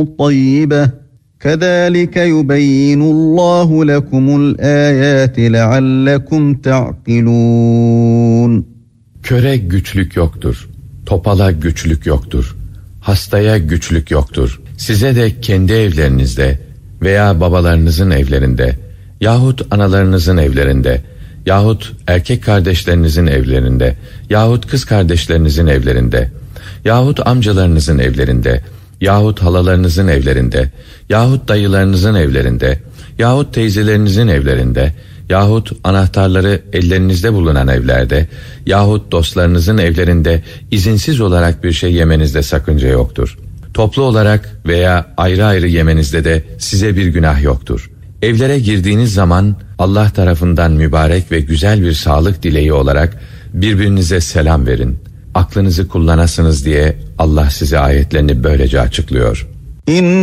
طيبة كذلك يبين الله لكم الآيات لعلكم تعقلون. Köre güçlük yoktur, topala güçlük yoktur, hastaya güçlük yoktur. Size de kendi evlerinizde veya babalarınızın evlerinde yahut analarınızın evlerinde yahut erkek kardeşlerinizin evlerinde yahut kız kardeşlerinizin evlerinde yahut amcalarınızın evlerinde yahut halalarınızın evlerinde yahut dayılarınızın evlerinde yahut teyzelerinizin evlerinde yahut anahtarları ellerinizde bulunan evlerde yahut dostlarınızın evlerinde izinsiz olarak bir şey yemenizde sakınca yoktur. Toplu olarak veya ayrı ayrı yemenizde de size bir günah yoktur. Evlere girdiğiniz zaman Allah tarafından mübarek ve güzel bir sağlık dileği olarak birbirinize selam verin. Aklınızı kullanasınız diye Allah size ayetlerini böylece açıklıyor.